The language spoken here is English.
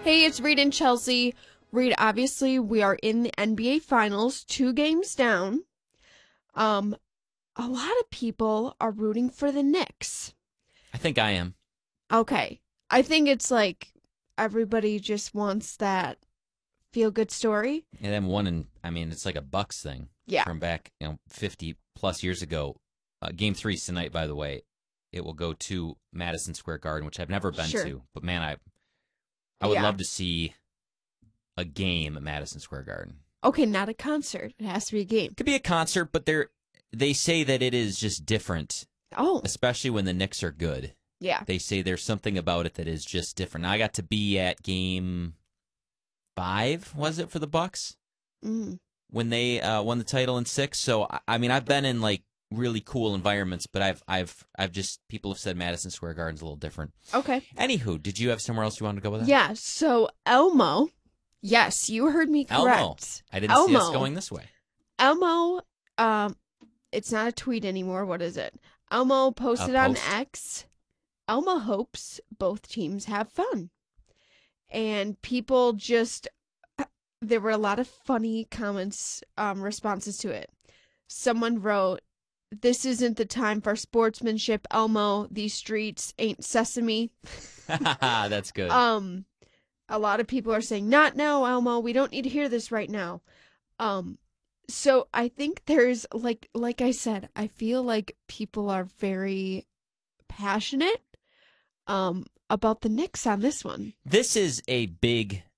Hey, it's Reed and Chelsea. Reed, obviously, we are in the NBA Finals, 2 games down. A lot of people are rooting for the Knicks. I think I am. Okay. I think it's like everybody just wants that feel-good story. And then one, it's like a Bucks thing. Yeah. From back, 50 plus years ago. Game 3's tonight, by the way. It will go to Madison Square Garden, which I've never been to. But man, I would love to see a game at Madison Square Garden. Okay, not a concert. It has to be a game. It could be a concert, but they say that it is just different. Oh. Especially when the Knicks are good. Yeah. They say there's something about it that is just different. Now, I got to be at Game 5, was it, for the Bucks? Mm. When they won the title in 6. So, I've been in, like, really cool environments, but I've just, people have said Madison Square Garden's a little different. Okay. Anywho, did you have somewhere else you wanted to go with that? Yeah, so Elmo, yes, you heard me correct. Elmo. I didn't see us going this way. Elmo, it's not a tweet anymore. What is it? Elmo posted on X. Elmo hopes both teams have fun. And people just, there were a lot of funny comments, responses to it. Someone wrote, "This isn't the time for sportsmanship, Elmo. These streets ain't sesame." That's good. A lot of people are saying, "Not now, Elmo. We don't need to hear this right now." So I think there's like I said, I feel like people are very passionate about the Knicks on this one. This is a big